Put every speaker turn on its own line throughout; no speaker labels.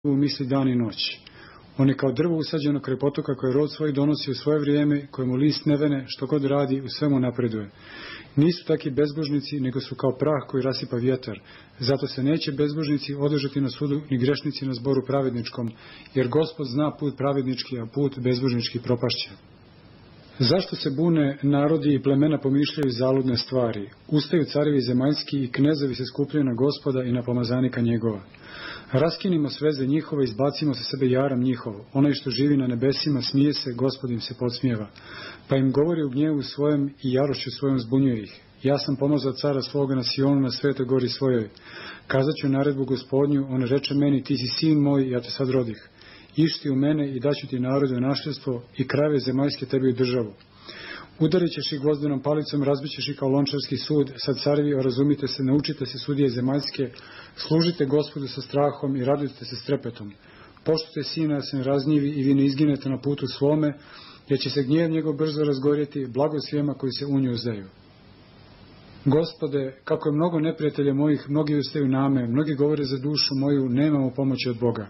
misli dan i noć. On je kao drvo usađeno kraj potoka koje rod svoj donosi u svoje vrijeme, kojemu list ne vene, što god radi, u svemu napreduje. Nisu takvi bezbožnici, nego su kao prah koji rasipa vjetar. Zato se neće bezbožnici održati na sudu, ni grešnici na zboru pravedničkom, jer Gospod zna put pravednički, a put bezbožnički propašće. Zašto se bune narodi i plemena pomišljaju zaludne stvari? Ustaju carevi zemaljski i knezovi se skupljaju na Gospoda i na pomazanika njegova. Raskinimo sveze njihove, izbacimo sa sebe jaram njihov. Onaj što živi na nebesima smije se, Gospod im se podsmijeva. Pa im govori u gnjevu svojem i jarošću svojom zbunjuje ih. Ja sam pomazao cara svoga na Sionu, na svetoj gori svojoj. Kazat ću naredbu Gospodnju, on reče meni, ti si sin moj, ja te sad rodih. Išti u mene i daću ti narode u našljstvo i krajeve zemaljske tebi u državu. Udarit ćeš ih gvozdenom palicom, razbit ćeš ih kao lončarski sud. Sad carevi, razumite se, naučite se sudije zemaljske, služite Gospodu sa strahom i radujte se s trepetom. Poštujte sina da se ne raznjivi i vi ne izginete na putu svome, jer će se gnjev njegov brzo razgorjeti, blago svijema koji se u nju uzdaju. Gospode, kako je mnogo neprijatelja mojih, mnogi ustaju name, mnogi govore za dušu moju, nemamo pomoći od Boga.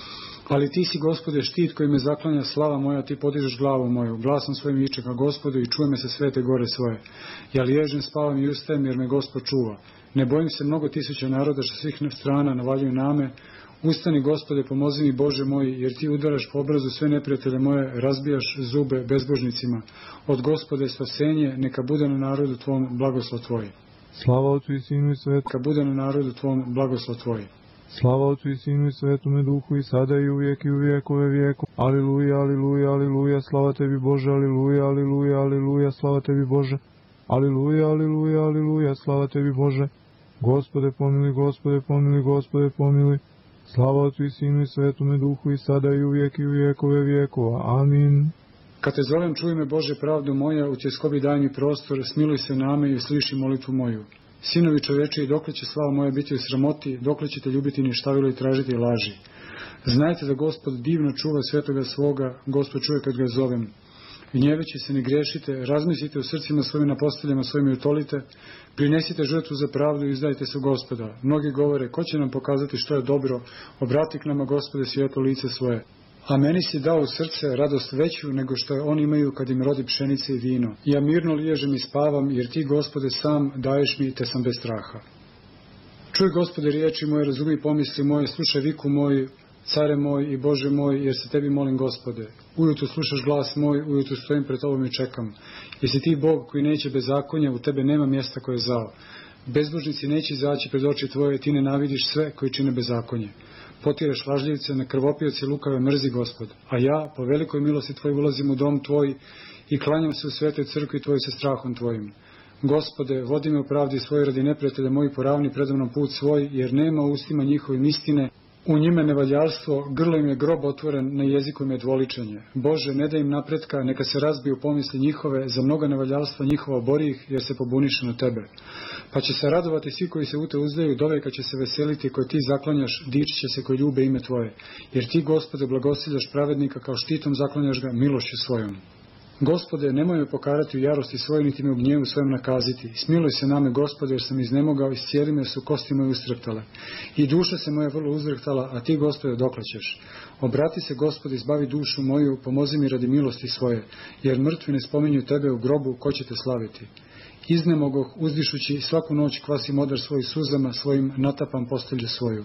Ali ti si, Gospode, štit koji me zaklanja, slava moja, ti podižeš glavu moju, glasom svojim viče ka Gospodu i čuje me sa svete gore svoje. Ja liježem, spavam i ustajem, jer me Gospod čuva. Ne bojim se mnogo tisuća naroda što svih strana navaljuju name. Ustani, Gospode, pomozi mi, Bože moj, jer ti udaraš po obrazu sve neprijatelje moje, razbijaš zube bezbožnicima. Od Gospode spasenje, neka bude na narodu tvom blagoslov tvoj.
Slava Otcu i Sinu i Svetu.
Neka bude na narodu tvom blagoslov tvoj.
Slava Otcu i Sinu i Svetome Duhu i sada i uvijek i u vijekove vijeku. Aliluja, aliluja, aliluja, slava tebi Bože, aliluja, aliluja, aliluja, slava tebi Bože. Aliluja, aliluja, aliluja, slava tebi Bože. Gospode pomili, Gospode pomili, Gospode pomili. Slava Otcu i Sinu i Svetome Duhu i sada i uvijek i u vijekove vijekova. Amin.
Kad te zovem, čuj me, Bože, pravdu moja, u tjeskobi daj mi prostor, smiluj se name i usliši molitvu moju. Sinovi čoveči, dokle će slava moja biti u sramoti, dokle ćete ljubiti ništavilo i tražiti laži. Znajte da Gospod divno čuva svetoga svoga, Gospod čuje kad ga zovem. Gnjeveći se ne grešite, razmislite u srcima svojim, na posteljama svojim i utolite, prinesite žrtvu za pravdu i izdajte se u Gospoda. Mnogi govore, ko će nam pokazati što je dobro, obrati k nama, Gospode, svijetlo lice svoje. A meni si dao u srce radost veću nego što oni imaju kad im rodi pšenice i vino. Ja mirno liježem i spavam, jer ti, Gospode, sam daješ mi, te sam bez straha. Čuj, Gospode, riječi moje, razumi pomisli moje, slušaj viku moju, care moj i Bože moj, jer se tebi molim, Gospode. Ujutro slušaš glas moj, ujutro stojim pred tobom i čekam. Jesi ti Bog koji neće bezakonja, u tebe nema mjesta koje je zao. Bezbožnici neće izaći pred oči tvoje, ti nenavidiš sve koji čine bezakonje. Potiraš lažljivce, na krvopioce lukave mrzi, Gospod. A ja, po velikoj milosti tvoj, ulazim u dom tvoj i klanjam se u svetoj crkvi tvoj sa strahom tvojim. Gospode, vodi me u pravdi svoj radi neprijatelja moji, poravni predamnom put svoj, jer nema u ustima njihovim istine, u njime nevaljalstvo, grlo im je grob otvoren, na jeziku im je dvoličenje. Bože, ne daj im napretka, neka se razbiju pomisli njihove, za mnoga nevaljalstva njihova bori ih, jer se pobuniše na tebe. Pa će se radovati svi koji se u te uzdaju, dovijeka će se veseliti koji ti zaklanjaš, dičit će se koji ljube ime tvoje. Jer ti, Gospode, blagosiljaš pravednika, kao štitom zaklanjaš ga milošću svojom. Gospode, nemoj me pokarati u jarosti svojoj, niti me u gnjevu svojem nakaziti. Smiluj se name, Gospode, jer sam iznemogao i cijeli me su kosti moje ustreptale. I duša se moja vrlo uzrektala, a ti, Gospode, dokle ćeš? Obrati se, Gospode, izbavi dušu moju, pomozi mi radi milosti svoje, jer mrtvi ne spominju tebe u grobu, ko će te slaviti. Iznemogoh, uzdišući, svaku noć kvasim odar svojih suzama, svojim natapam postelju svoju.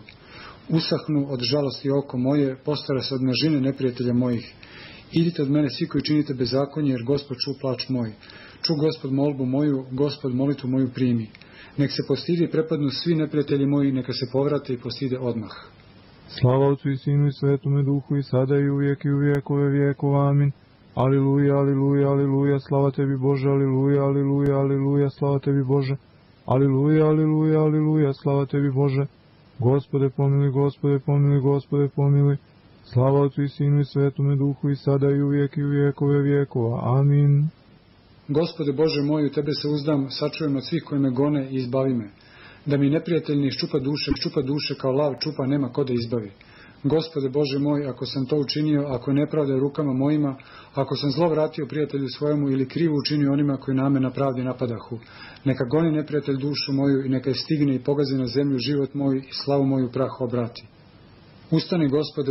Usahnu od žalosti oko moje, postara se od množine neprijatelja mojih. Idite od mene svi koji činite bezakonje, jer Gospod ču plač moj. Ču, Gospod, molbu moju, Gospod, molitvu moju primi. Nek se postide i prepadnu svi neprijatelji moji, neka se povrate i postide odmah.
Slava Otcu i Sinu i Svetome Duhu i sada i uvijek i u vijekove vijekova. Amin. Aliluja, aliluja, aliluja, slava tebi Bože, aliluja, aliluja, aliluja, slava tebi Bože. Aliluja, aliluja, aliluja, slava tebi Bože. Gospode pomili, Gospode pomili, Gospode pomili. Slava Otcu i Sinu i Svetome Duhu i sada i uvijek i u vijekove vijekova. Amin.
Gospode Bože moj, u tebe se uzdam, sačujem od svih koji me gone i izbavi me. Da mi neprijatelj iščupa duše kao lav čupa, nema ko da izbavi. Gospode Bože moj, ako sam to učinio, ako je nepravda rukama mojima, ako sam zlo vratio prijatelju svojemu ili krivo učinio onima koji na me na pravdi napadahu, neka goni neprijatelj dušu moju i neka je stigne i pogazi na zemlju život moj i slavu moju prah obrati. Ustani, Gospode,